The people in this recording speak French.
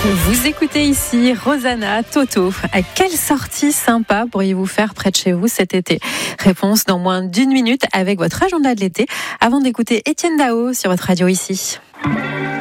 Vous écoutez ici Rosanna, Toto. À quelle sortie sympa pourriez-vous faire près de chez vous cet été? Réponse dans moins d'1 minute avec votre agenda de l'été, avant d'écouter Étienne Dao sur votre radio ici.